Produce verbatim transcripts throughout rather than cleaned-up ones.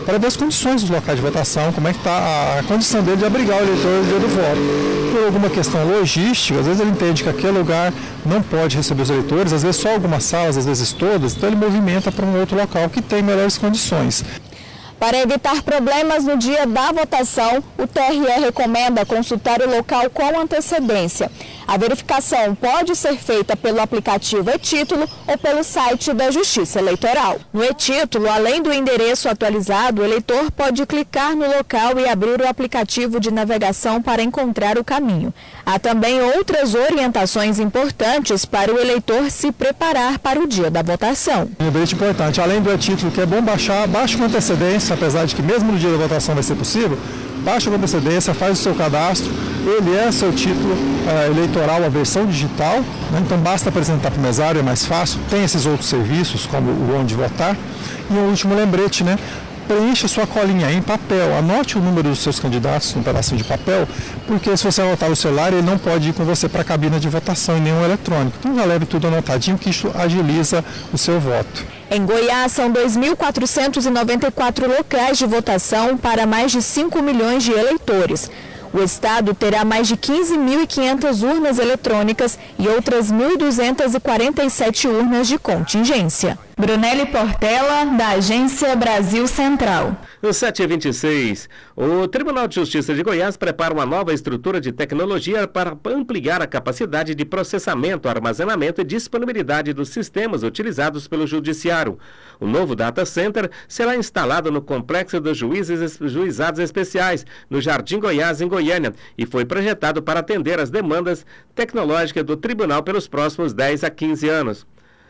para ver as condições dos locais de votação, como é que está a condição dele de abrigar o eleitor no dia do voto. Por alguma questão logística, às vezes ele entende que aquele lugar não pode receber os eleitores, às vezes só algumas salas, às vezes todas, então ele movimenta para um outro local que tem melhores condições. Para evitar problemas no dia da votação, o T R E recomenda consultar o local com antecedência. A verificação pode ser feita pelo aplicativo e-Título ou pelo site da Justiça Eleitoral. No e-Título, além do endereço atualizado, o eleitor pode clicar no local e abrir o aplicativo de navegação para encontrar o caminho. Há também outras orientações importantes para o eleitor se preparar para o dia da votação. Um lembrete importante, além do e-Título, que é bom baixar, baixe com antecedência, apesar de que mesmo no dia da votação vai ser possível, baixa com antecedência, faz o seu cadastro, ele é seu título é, eleitoral, a versão digital, né? Então basta apresentar para o mesário, é mais fácil, tem esses outros serviços, como o onde votar. E um último lembrete, né? Preencha sua colinha em papel, anote o número dos seus candidatos num pedacinho de papel, porque se você anotar no celular, ele não pode ir com você para a cabina de votação e nenhum eletrônico. Então já leve tudo anotadinho, que isso agiliza o seu voto. Em Goiás, são dois mil quatrocentos e noventa e quatro locais de votação para mais de cinco milhões de eleitores. O estado terá mais de quinze mil e quinhentas urnas eletrônicas e outras mil duzentas e quarenta e sete urnas de contingência. Brunelli Portela, da Agência Brasil Central. No sete e vinte e seis, o Tribunal de Justiça de Goiás prepara uma nova estrutura de tecnologia para ampliar a capacidade de processamento, armazenamento e disponibilidade dos sistemas utilizados pelo Judiciário. O novo Data Center será instalado no Complexo dos Juízes, Juizados Especiais, no Jardim Goiás, em Goiânia, e foi projetado para atender às demandas tecnológicas do Tribunal pelos próximos dez a quinze anos.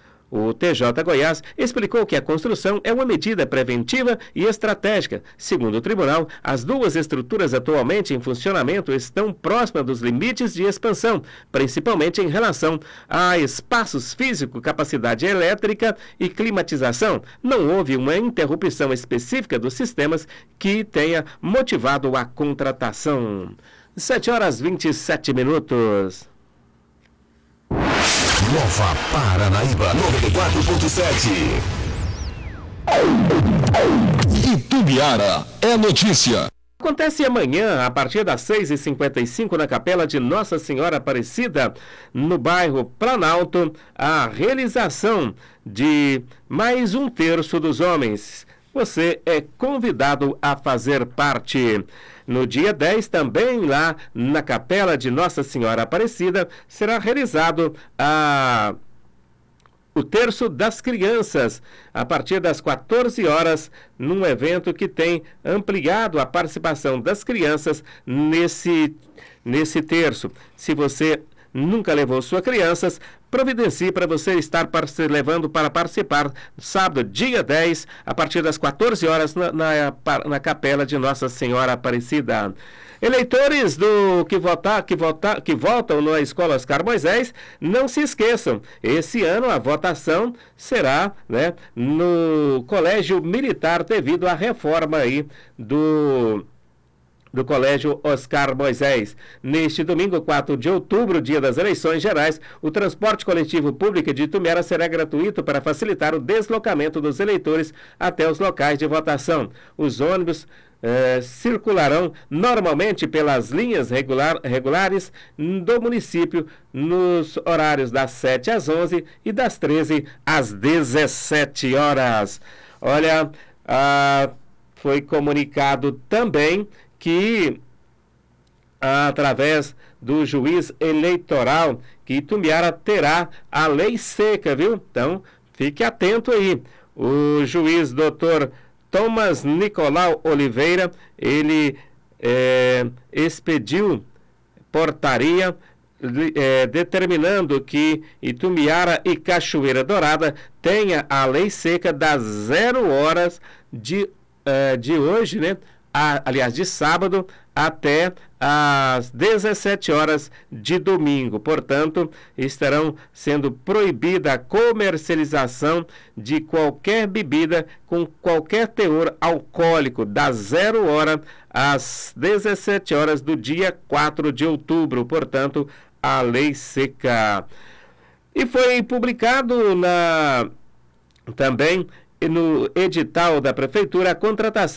O T J Goiás explicou que a construção é uma medida preventiva e estratégica. Segundo o tribunal, as duas estruturas atualmente em funcionamento estão próximas dos limites de expansão, principalmente em relação a espaços físicos, capacidade elétrica e climatização. Não houve uma interrupção específica dos sistemas que tenha motivado a contratação. sete horas e vinte e sete minutos. Nova Paranaíba, noventa e quatro ponto sete. Itumbiara é notícia. Acontece amanhã, a partir das seis e cinquenta e cinco, na Capela de Nossa Senhora Aparecida, no bairro Planalto, a realização de mais um terço dos homens. Você é convidado a fazer parte. No dia dez, também lá na Capela de Nossa Senhora Aparecida, será realizado a... o Terço das Crianças, a partir das quatorze horas, num evento que tem ampliado a participação das crianças nesse, nesse terço. Se você nunca levou suas crianças, providencie para você estar levando para participar sábado, dia dez, a partir das quatorze horas, na, na, na Capela de Nossa Senhora Aparecida. Eleitores do que, votar, que, votar, que votam na Escola Oscar Moisés, não se esqueçam, esse ano a votação será, né, no Colégio Militar, devido à reforma aí do... do Colégio Oscar Moisés. Neste domingo, quatro de outubro, dia das eleições gerais, o transporte coletivo público de Itumbiara será gratuito para facilitar o deslocamento dos eleitores até os locais de votação. Os ônibus eh, circularão normalmente pelas linhas regular, regulares do município nos horários das sete às onze e das treze às dezessete horas. Olha, ah, foi comunicado também que, através do juiz eleitoral, que Itumbiara terá a lei seca, viu? Então, fique atento aí. O juiz doutor Thomas Nicolau Oliveira, ele é, expediu portaria é, determinando que Itumbiara e Cachoeira Dourada tenha a lei seca das zero horas de, é, de hoje, né? A, aliás, de sábado até às dezessete horas de domingo. Portanto, estarão sendo proibida a comercialização de qualquer bebida com qualquer teor alcoólico, das zero hora às dezessete horas do dia quatro de outubro. Portanto, a lei seca. E foi publicado na, também no edital da Prefeitura a contratação